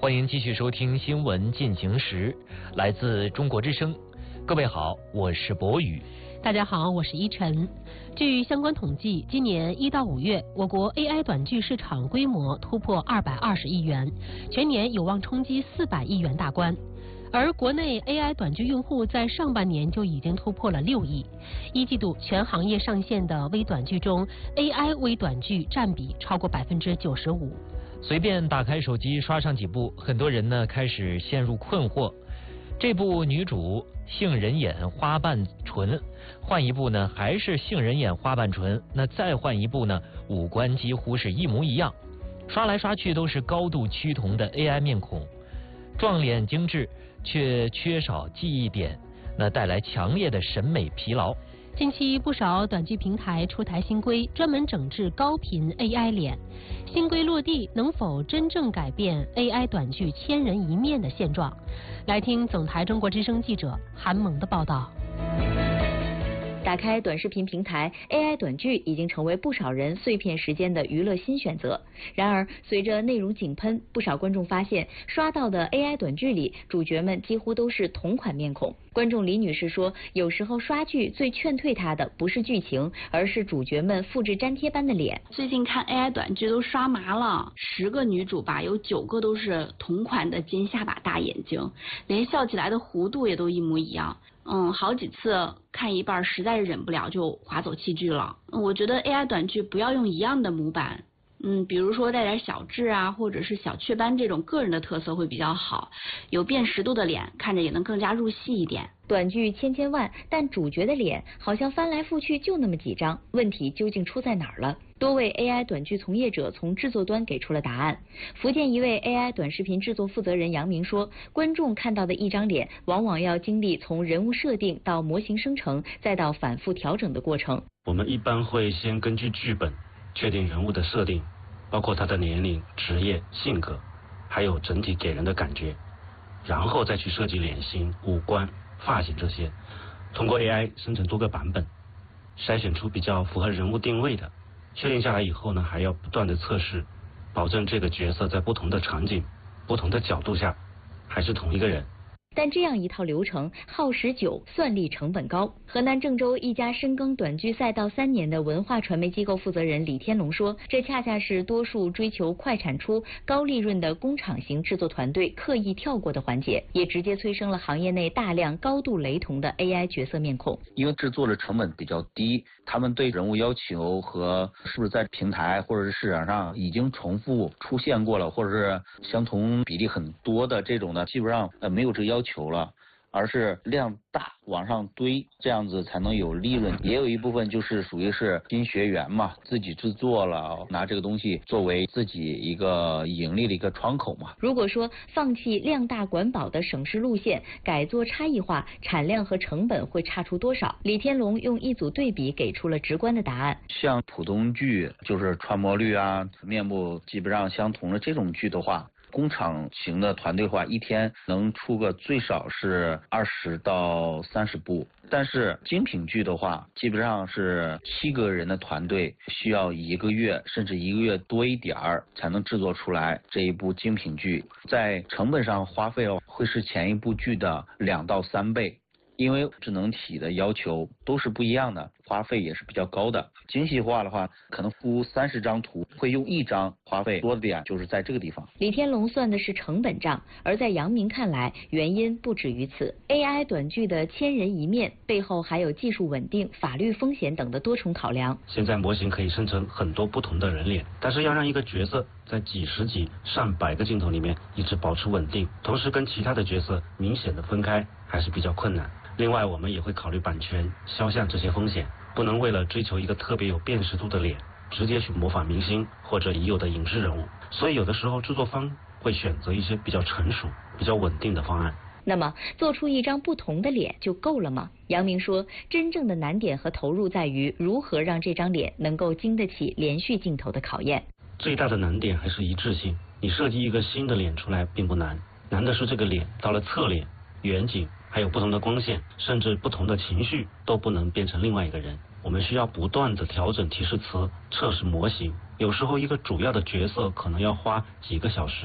欢迎继续收听新闻进行时，来自中国之声。各位好，我是博宇。 大家好，我是依晨。据相关统计，今年1到5月，我国 AI 短剧市场规模突破220亿元，全年有望冲击400亿元大关。而国内 AI 短剧用户在上半年就已经突破了6亿。一季度全行业上线的微短剧中 ，AI 微短剧占比超过95%。 随便打开手机刷上几部，很多人呢开始陷入困惑。这部女主杏仁眼花瓣唇，换一部呢还是杏仁眼花瓣唇，那再换一部呢，五官几乎是一模一样，刷来刷去都是高度趋同的 AI 面孔，撞脸精致却缺少记忆点，那带来强烈的审美疲劳。 近期不少短剧平台出台新规，专门整治高频 AI 脸。新规落地能否真正改变 AI 短剧千人一面的现状？来听总台中国之声记者韩萌的报道。 打开短视频平台 ，AI 短剧已经成为不少人碎片时间的娱乐新选择。然而，随着内容井喷，不少观众发现刷到的 AI 短剧里，主角们几乎都是同款面孔。观众李女士说，有时候刷剧最劝退她的不是剧情，而是主角们复制粘贴般的脸。 最近看 AI 短剧都刷麻了，10个女主吧，有9个都是同款的尖下巴大眼睛，连笑起来的弧度也都一模一样。好几次看一半实在是忍不了就划走弃剧了。我觉得 AI 短剧不要用一样的模板，比如说带点小痣啊，或者是小雀斑这种个人的特色会比较好，有辨识度的脸看着也能更加入戏一点。 短剧千万，但主角的脸好像翻来覆去就那么几张，问题究竟出在哪儿了？多位 AI 短剧从业者从制作端给出了答案。福建一位 AI 短视频制作负责人杨明说，观众看到的一张脸，往往要经历从人物设定到模型生成，再到反复调整的过程。 我们一般会先根据剧本确定人物的设定，包括他的年龄、职业、性格，还有整体给人的感觉，然后再去设计脸型、五官、发型这些，通过 AI 生成多个版本，筛选出比较符合人物定位的。确定下来以后呢，还要不断的测试，保证这个角色在不同的场景、不同的角度下还是同一个人。 但这样一套流程耗时久，算力成本高。河南郑州一家深耕短剧赛道3年的文化传媒机构负责人李天龙说，这恰恰是多数追求快产出、高利润的工厂型制作团队刻意跳过的环节，也直接催生了行业内大量高度雷同的 AI 角色面孔。 因为制作的成本比较低，他们对人物要求和是不是在平台或者是市场上已经重复出现过了，或者是相同比例很多的这种呢，基本上没有这个要求了，而是量大往上堆，这样子才能有利润。也有一部分就是属于是新学员嘛，自己制作了，拿这个东西作为自己一个盈利的一个窗口嘛。 如果说放弃量大管饱的省事路线，改做差异化，产量和成本会差出多少？李天龙用一组对比给出了直观的答案。 像普通剧，就是穿模率啊、面部基本上相同的这种剧的话，工厂型的团队的话，一天能出个最少是20到30部，但是精品剧的话，基本上是7个人的团队需要1个月甚至1个月多一点儿才能制作出来这一部精品剧，在成本上花费会是前一部剧的2到3倍。因为智能体的要求都是不一样的，花费也是比较高的。精细化的话，可能出30张图，会用1张，花费多的点就是在这个地方。 李天龙算的是成本账，而在杨明看来，原因不止于此。AI 短剧的千人一面背后还有技术稳定、法律风险等的多重考量。 现在模型可以生成很多不同的人脸，但是要让一个角色在几十几、上百个镜头里面一直保持稳定，同时跟其他的角色明显的分开，还是比较困难。另外，我们也会考虑版权、肖像这些风险，不能为了追求一个特别有辨识度的脸，直接去模仿明星或者已有的影视人物。所以有的时候制作方会选择一些比较成熟、比较稳定的方案。 那么，做出一张不同的脸就够了吗？杨明说，真正的难点和投入在于如何让这张脸能够经得起连续镜头的考验。 最大的难点还是一致性。你设计一个新的脸出来并不难，难的是这个脸到了侧脸、远景，还有不同的光线，甚至不同的情绪都不能变成另外一个人。我们需要不断的调整提示词，测试模型。有时候一个主要的角色可能要花几个小时，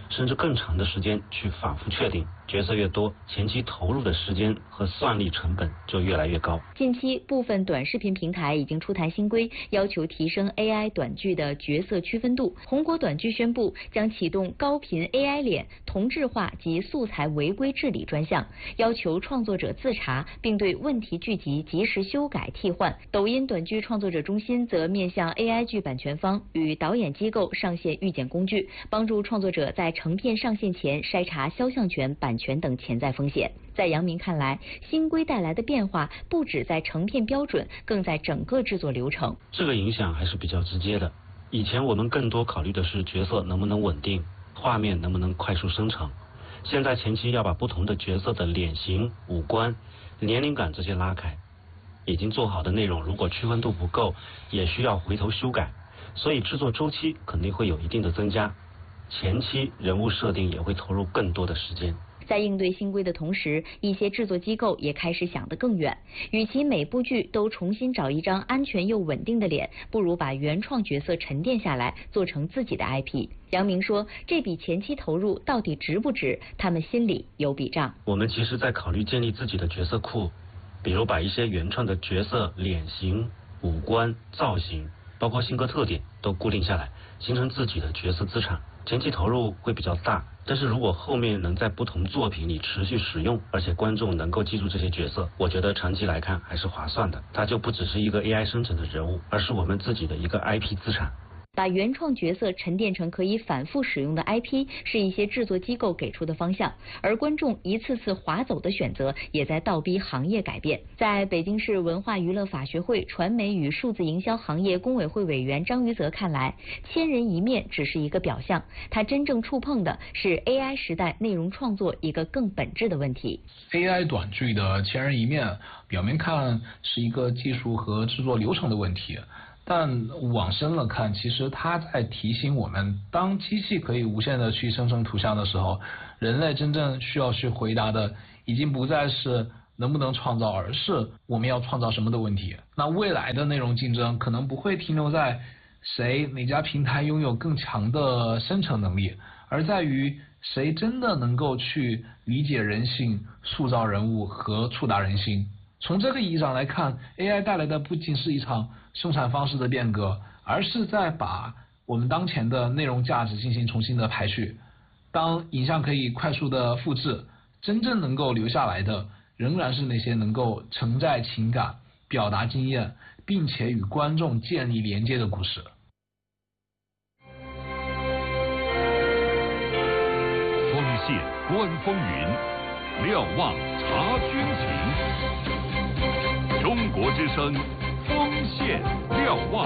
甚至更长的时间去反复确定。角色越多，前期投入的时间和算力成本就越来越高。 近期，部分短视频平台已经出台新规，要求提升 AI 短剧的角色区分度。红果短剧宣布将启动高频 AI 脸同质化及素材违规治理专项，要求创作者自查，并对问题剧集及时修改替换。抖音短剧创作者中心则面向 AI 剧版权方与导演机构上线预检工具，帮助创作者在成片上线前筛查肖像权、版权等潜在风险。在杨明看来，新规带来的变化不止在成片标准，更在整个制作流程。 这个影响还是比较直接的。以前我们更多考虑的是角色能不能稳定，画面能不能快速生成。现在前期要把不同的角色的脸型、五官、年龄感这些拉开，已经做好的内容如果区分度不够，也需要回头修改，所以制作周期肯定会有一定的增加，前期人物设定也会投入更多的时间。 在应对新规的同时，一些制作机构也开始想得更远，与其每部剧都重新找一张安全又稳定的脸，不如把原创角色沉淀下来，做成自己的 IP。杨明说，这笔前期投入到底值不值，他们心里有笔账。 我们其实在考虑建立自己的角色库，比如把一些原创的角色脸型、五官、造型，包括性格特点都固定下来，形成自己的角色资产。前期投入会比较大，但是如果后面能在不同作品里持续使用，而且观众能够记住这些角色，我觉得长期来看还是划算的。它就不只是一个 AI 生成的人物，而是我们自己的一个 IP 资产。 把原创角色沉淀成可以反复使用的 IP， 是一些制作机构给出的方向，而观众一次次划走的选择，也在倒逼行业改变。在北京市文化娱乐法学会传媒与数字营销行业工委会委员张于泽看来，千人一面只是一个表象，他真正触碰的是 AI 时代内容创作一个更本质的问题。 AI 短剧的千人一面，表面看是一个技术和制作流程的问题，但往深了看，其实它在提醒我们，当机器可以无限的去生成图像的时候，人类真正需要去回答的，已经不再是能不能创造，而是我们要创造什么的问题。那未来的内容竞争可能不会停留在哪家平台拥有更强的生成能力，而在于谁真的能够去理解人性、塑造人物和触达人心。从这个意义上来看， AI 带来的不仅是一场生产方式的变革，而是在把我们当前的内容价值进行重新的排序。当影像可以快速的复制，真正能够留下来的仍然是那些能够承载情感、表达经验，并且与观众建立连接的故事。 锋线观风云，瞭望察军情。中国之声，锋线瞭望。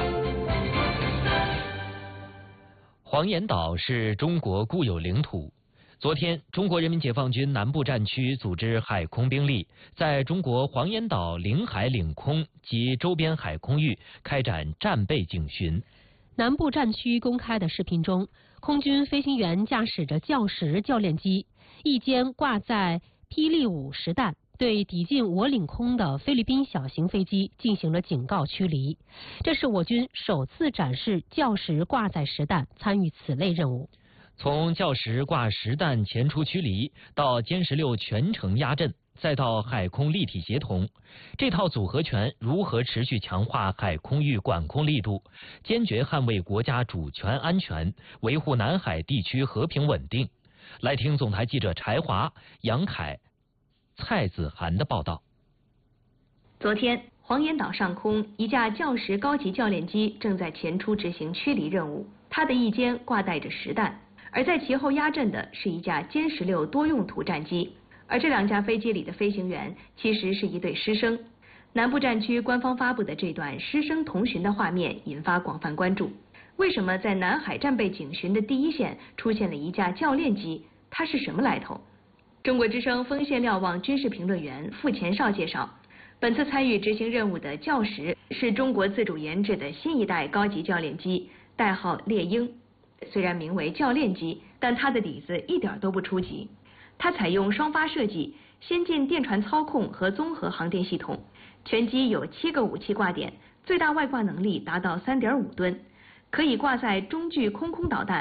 黄岩岛是中国固有领土。昨天，中国人民解放军南部战区组织海空兵力在中国黄岩岛领海领空及周边海空域开展战备警巡。 南部战区公开的视频中，空军飞行员驾驶着教10教练机，翼尖挂载霹雳5实弹，对抵近我领空的菲律宾小型飞机进行了警告驱离。这是我军首次展示教10挂载实弹参与此类任务。 从教10挂实弹前出驱离，到歼16全程压阵，再到海空立体协同，这套组合拳如何持续强化海空域管控力度，坚决捍卫国家主权安全，维护南海地区和平稳定？来听总台记者柴华、杨凯、蔡子涵的报道。 昨天，黄岩岛上空一架教10高级教练机正在前出执行驱离任务，它的翼尖挂带着实弹，而在其后压阵的是一架歼16多用途战机，而这2架飞机里的飞行员其实是一对师生。南部战区官方发布的这段师生同巡的画面引发广泛关注。为什么在南海战备警巡的第一线出现了一架教练机？它是什么来头？中国之声锋线瞭望军事评论员傅前绍介绍，本次参与执行任务的教10是中国自主研制的新一代高级教练机，代号猎鹰。虽然名为教练机，但它的底子一点都不初级。它采用双发设计、先进电传操控和综合航电系统，全机有7个武器挂点，最大外挂能力达到3.5吨，可以挂载中距空导弹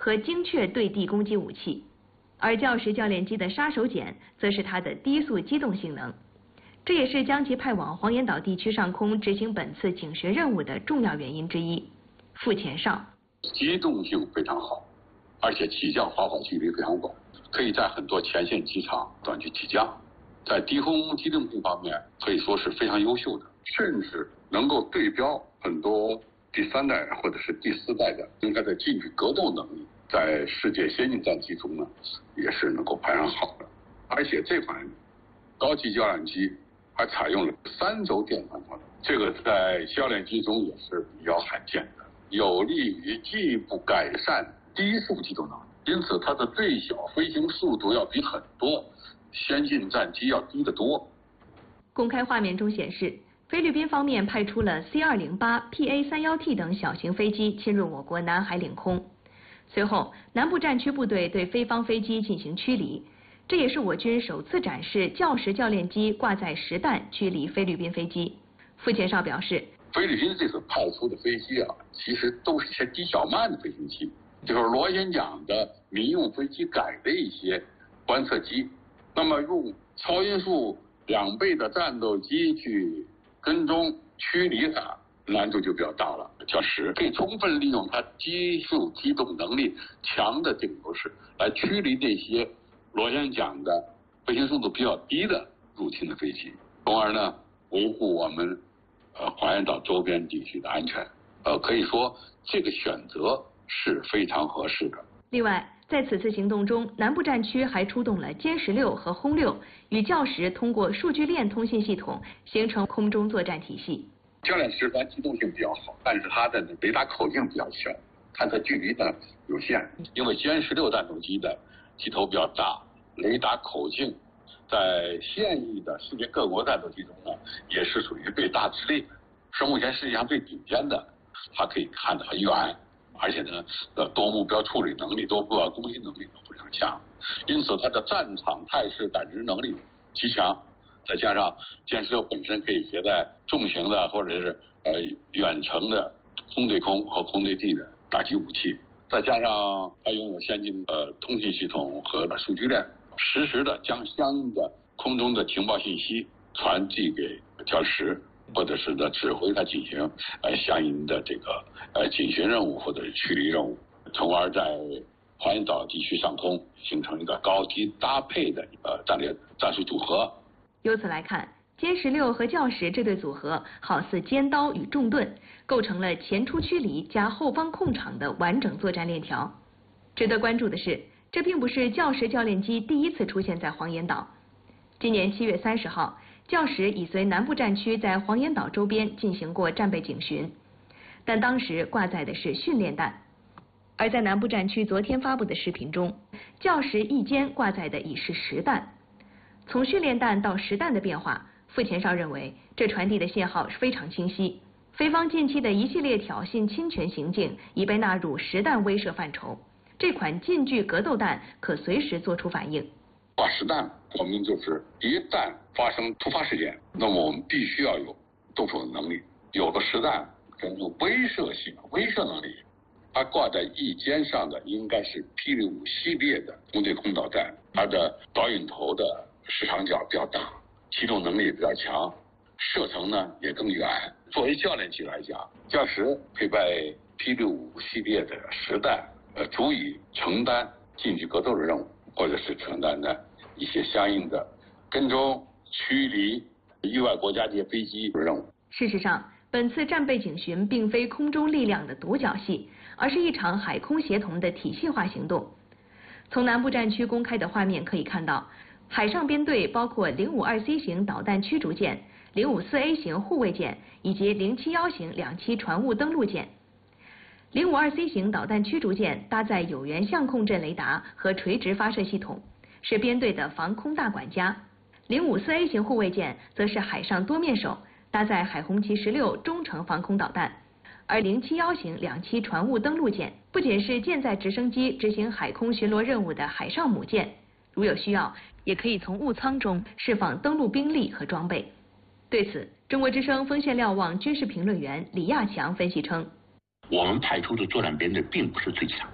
和精确对地攻击武器，而教时教练机的杀手锏则是它的低速机动性能，这也是将其派往黄岩岛地区上空执行本次警巡任务的重要原因之一。傅前哨， 机动性非常好，而且起降滑跑距离非常广，可以在很多前线机场短距起降，在低空机动性方面可以说是非常优秀的，甚至能够对标很多第3代或者是第4代的应该在近距格斗能力，在世界先进战机中呢也是能够排上好的。而且这款高级教练机还采用了3轴电传模，这个在教练机中也是比较罕见的，有利于进一步改善低速机动能力，因此它的最小飞行速度要比很多先进战机要低得多。 公开画面中显示，菲律宾方面派出了 C-208、PA-31T 等小型飞机侵入我国南海领空，随后南部战区部队对菲方飞机进行驱离，这也是我军首次展示教时教练机挂载实弹驱离菲律宾飞机。傅前哨表示， 菲律宾这次派出的飞机啊，其实都是一些低小慢的飞行器，就是螺旋桨的民用飞机改的一些观测机，那么用超音速2倍的战斗机去跟踪驱离它，难度就比较大了。教时可以充分利用它机速机动能力强的这个优势，来驱离那些螺旋桨的飞行速度比较低的入侵的飞机，从而呢维护我们黄岩岛周边地区的安全。可以说这个选择是非常合适的。 另外，在此次行动中，南部战区还出动了歼16和轰6，与教时通过数据链通信系统形成空中作战体系。 教练时它机动性比较好，但是它的雷达口径比较小，探测距离呢有限，因为歼16战斗机的机头比较大，雷达口径在现役的世界各国战斗机中呢也是属于最大之列，是目前世界上最顶尖的，它可以看得很远，而且呢多目标处理能力、多目标攻击能力都非常强，因此它的战场态势感知能力极强，再加上歼16本身可以携带重型的或者是远程的空对空和空对地的打击武器，再加上它拥有先进的通信系统和数据链，实时的将相应的空中的情报信息传递给教时，或者是指挥它进行相应的这个警巡任务或者是驱离任务，从而在黄岩岛地区上空形成一个高低搭配的战略战术组合。 由此来看，歼16和教时这对组合好似尖刀与重盾，构成了前出驱离加后方控场的完整作战链条。值得关注的是，这并不是教时教练机第一次出现在黄岩岛。今年7月30号，教时已随南部战区在黄岩岛周边进行过战备警巡，但当时挂载的是训练弹。而在南部战区昨天发布的视频中，教时翼尖挂载的已是实弹。从训练弹到实弹的变化，傅前哨认为这传递的信号是非常清晰。菲方近期的一系列挑衅侵权行径已被纳入实弹威慑范畴，这款近距格斗弹可随时做出反应。 挂实弹，我们就是一旦发生突发事件，那么我们必须要有动手的能力，有了实弹，更有威慑性、威慑能力。它挂在翼尖上的应该是霹雳5系列的空对空导弹，它的导引头的时长角比较大，机动能力也比较强，射程呢也更远。作为教练机来讲，教时配备霹雳5系列的实弹，足以承担近距格斗的任务，或者是承担的一些相应的跟踪、驱离意外国家这些飞机的任务。 事实上，本次战备警巡并非空中力量的独角戏，而是一场海空协同的体系化行动。从南部战区公开的画面可以看到，海上编队包括052C 型导弹驱逐舰、054A 型护卫舰以及071型两栖船坞登陆舰。052C 型导弹驱逐舰搭载有源相控阵雷达和垂直发射系统，是编队的防空大管家。054A 型护卫舰则是海上多面手，搭载海红旗16中程防空导弹。而071型两栖船坞登陆舰不仅是舰载直升机执行海空巡逻任务的海上母舰，如有需要，也可以从坞舱中释放登陆兵力和装备。对此，中国之声锋线瞭望军事评论员李亚强分析称， 我们派出的作战编队并不是最强的，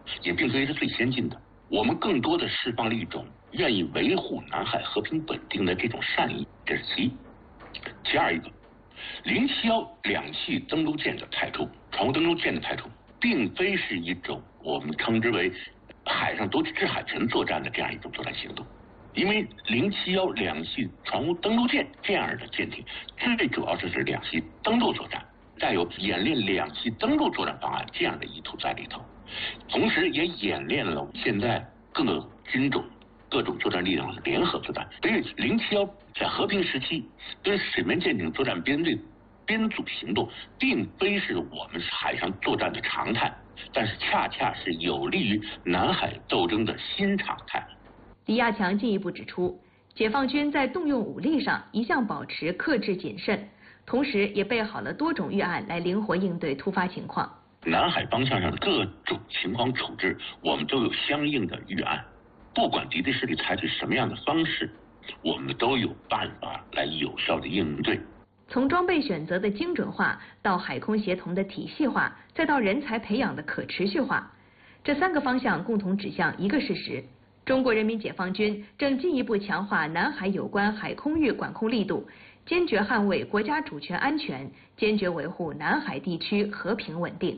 也并非是最先进的。我们更多的释放了一种愿意维护南海和平稳定的这种善意，这是其一。其二一个，071两栖登陆舰的派出，船坞登陆舰的派出，并非是一种我们称之为海上夺取制海权作战的这样一种作战行动。因为071两栖船坞登陆舰这样的舰艇，最主要是两栖登陆作战，带有演练两栖登陆作战方案这样的意图在里头，同时也演练了现在各个军种、各种作战力量的联合作战。所以071在和平时期跟水面舰艇作战编队编组行动，并非是我们海上作战的常态，但是恰恰是有利于南海斗争的新常态。 李亚强进一步指出，解放军在动用武力上一向保持克制谨慎，同时也备好了多种预案来灵活应对突发情况。 南海方向上的各种情况处置，我们都有相应的预案，不管敌对势力采取什么样的方式，我们都有办法来有效的应对。 从装备选择的精准化到海空协同的体系化，再到人才培养的可持续化，这3个方向共同指向一个事实：中国人民解放军正进一步强化南海有关海空域管控力度，坚决捍卫国家主权安全，坚决维护南海地区和平稳定。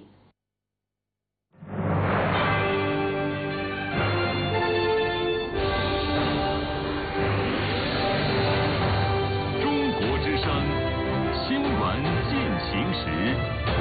中国之声新闻进行时。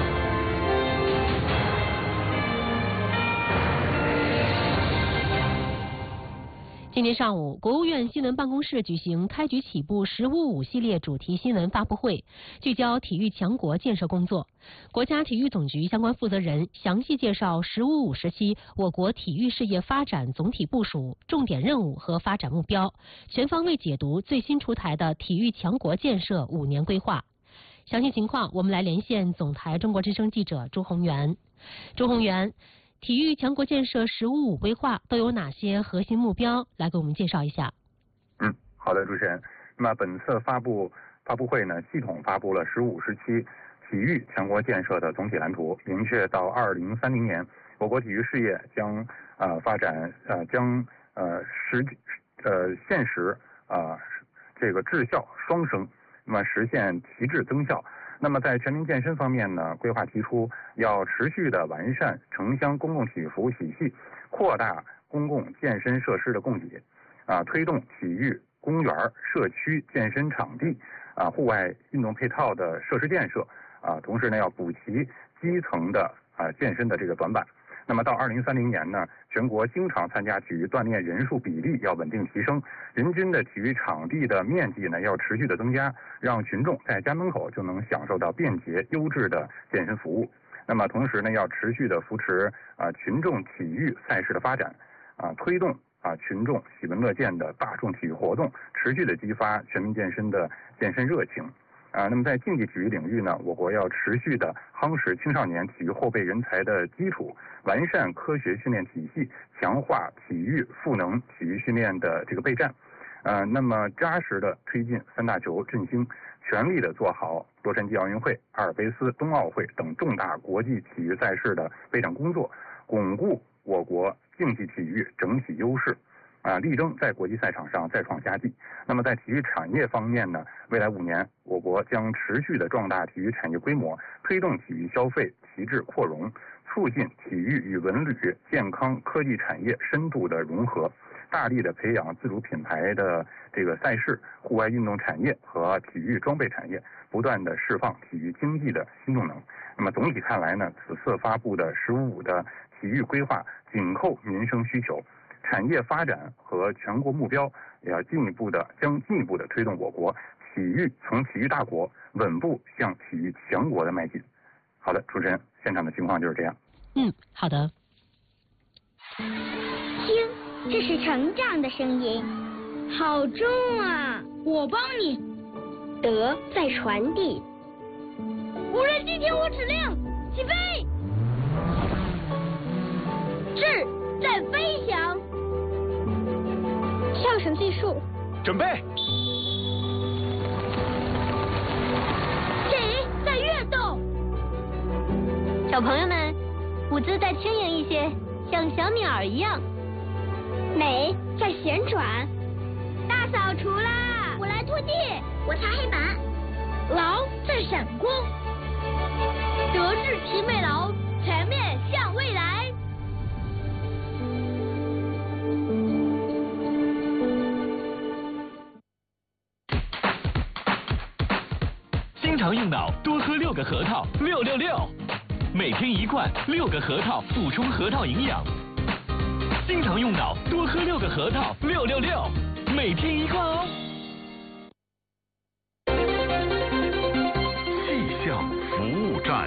今天上午，国务院新闻办公室举行开局起步“1055”系列主题新闻发布会，聚焦体育强国建设工作。国家体育总局相关负责人详细介绍“1055”时期我国体育事业发展总体部署、重点任务和发展目标，全方位解读最新出台的体育强国建设5年规划。详细情况，我们来连线总台中国之声记者朱宏元。朱宏元，体育强国建设“1055”规划都有哪些核心目标？来给我们介绍一下。 好的，主持人。那么本次发布会呢，系统发布了15时期体育强国建设的总体蓝图，明确到2030年，我国体育事业将发展现实这个质效双升，那么实现提质增效。那么在全民健身方面呢，规划提出要持续的完善城乡公共体育服务体系，扩大公共健身设施的供给，推动体育公园、社区健身场地、户外运动配套的设施建设，同时呢要补齐基层的健身的这个短板。那么到2030年呢，全国经常参加体育锻炼人数比例要稳定提升，人均的体育场地的面积呢要持续的增加，让群众在家门口就能享受到便捷优质的健身服务。那么同时呢，要持续的扶持群众体育赛事的发展，推动群众喜闻乐见的大众体育活动，持续的激发全民健身的健身热情。那么在竞技体育领域呢，我国要持续的夯实青少年体育后备人才的基础，完善科学训练体系，强化体育赋能体育训练的这个备战。那么扎实的推进3大球振兴，全力的做好洛杉矶奥运会、阿尔卑斯冬奥会等重大国际体育赛事的备战工作，巩固我国竞技体育整体优势。力争在国际赛场上再创佳绩。那么在体育产业方面呢，未来5年，我国将持续的壮大体育产业规模，推动体育消费提质扩容，促进体育与文旅、健康科技产业深度的融合，大力的培养自主品牌的这个赛事、户外运动产业和体育装备产业，不断的释放体育经济的新动能。那么总体看来呢，此次发布的“1055”的体育规划紧扣民生需求，产业发展和全国目标，也要将进一步的推动我国从体育大国稳步向体育强国的迈进。好的，主持人，现场的情况就是这样。 好的。 听，这是成长的声音，好重啊！我帮你。德在传递。无人机听我指令，起飞。智在飞翔。上升技术， 准备。 谁在跃动？小朋友们，舞姿再轻盈一些， 像小鸟一样。美在旋转。大扫除啦！我来拖地，我擦黑板。劳在闪光。德智体美劳，全面向未来。 经常用脑，多喝6个核桃，666，每天1罐，6个核桃补充核桃营养。经常用脑，多喝6个核桃，666，每天1罐哦。 气象服务站，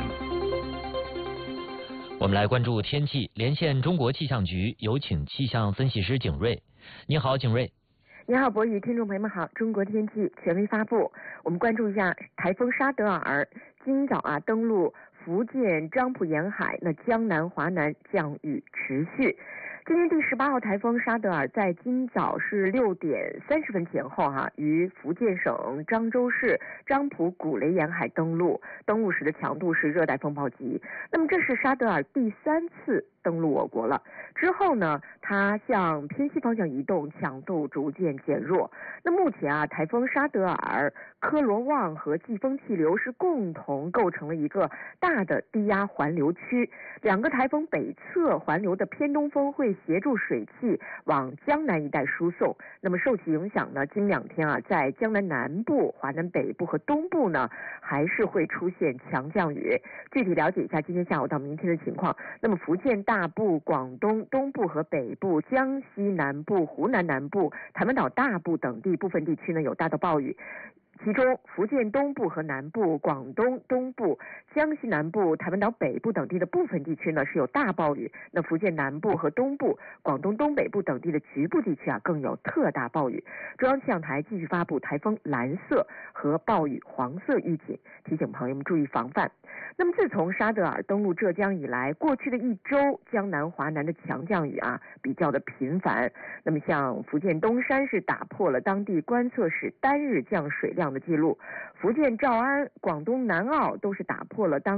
我们来关注天气，连线中国气象局，有请气象分析师景睿。你好，景睿。 你好，博宇，听众朋友们好。中国天气权威发布，我们关注一下台风沙德尔，今早登陆福建漳浦沿海，那江南、华南降雨持续。今年第18号台风沙德尔在今早是6点30分前后于福建省漳州市漳浦古雷沿海登陆时的强度是热带风暴级。那么这是沙德尔第3次登陆我国了。之后呢，它向偏西方向移动，强度逐渐减弱。那目前台风沙德尔、科罗旺和季风气流是共同构成了一个大的低压环流区。2个台风北侧环流的偏东风会协助水汽往江南一带输送。那么受其影响呢，今2天在江南南部、华南北部和东部呢，还是会出现强降雨。具体了解一下今天下午到明天的情况。那么福建大部、广东东部和北部、江西南部、湖南南部、台湾岛大部等地部分地区呢有大到暴雨。其中福建东部和南部、广东东部、江西南部、台湾岛北部等地的部分地区呢是有大暴雨。那福建南部和东部、广东东北部等地的局部地区更有特大暴雨。中央气象台继续发布台风蓝色和暴雨黄色预警，提醒朋友们注意防范。那么自从沙德尔登陆浙江以来，过去的1周，江南、华南的强降雨比较的频繁。那么像福建东山是打破了当地观测史单日降水量的记录，福建诏安、广东南澳都是打破了当